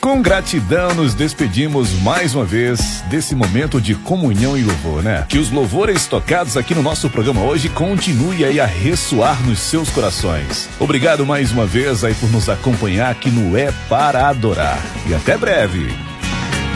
Com gratidão, nos despedimos mais uma vez desse momento de comunhão e louvor, né? Que os louvores tocados aqui no nosso programa hoje continuem aí a ressoar nos seus corações. Obrigado mais uma vez aí por nos acompanhar aqui no É Para Adorar. E até breve!